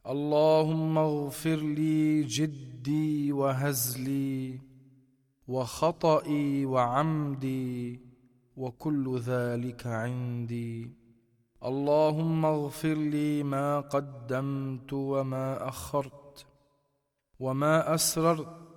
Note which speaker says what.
Speaker 1: اللهم اغفر لي جدي وهزلي وخطئي وعمدي وكل ذلك عندي. اللهم اغفر لي ما قدمت وما أخرت وما أسررت